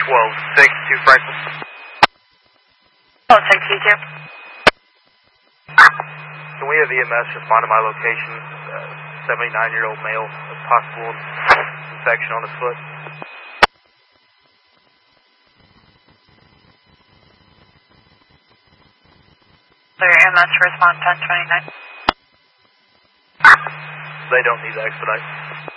12-6 to Franklin. Oh, 6 2. Can we have EMS respond to my location? 79-year-old male with possible infection on his foot. Clear EMS respond 1029. They don't need to expedite.